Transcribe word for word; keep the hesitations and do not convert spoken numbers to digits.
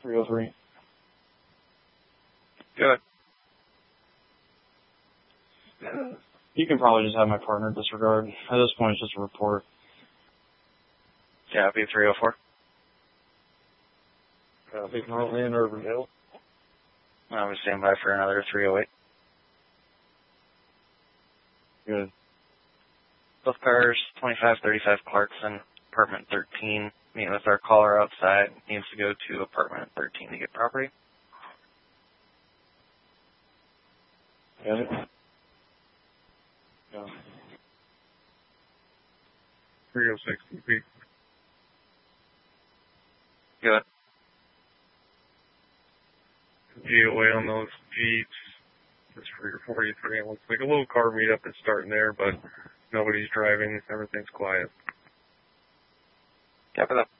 three oh three. Good. You can probably just have my partner disregard. At this point, it's just a report. Copy, three oh four. Copy, Heartland, Urbandale. I'm going to stand by for another three oh eight. Good. Both cars, twenty-five thirty-five Clarkson, apartment thirteen. Meeting with our caller outside. Needs to go to apartment thirteen to get property. Got it. Yeah. three oh six T P. Good. G O A on those Jeeps. It's for your forty-three. It looks like a little car meetup is starting there, but nobody's driving. Everything's quiet. Copy that.